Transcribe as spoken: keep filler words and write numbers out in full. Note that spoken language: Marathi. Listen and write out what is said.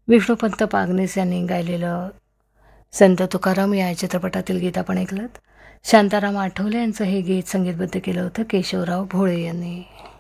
विष्णुपंत पागनीस यांनी गायलेलं संत तुकाराम या चित्रपटातील गीत आपण ऐकलं. शांताराम आठवले यांचं हे गीत संगीतबद्ध केलं होतं केशवराव भोळे यांनी.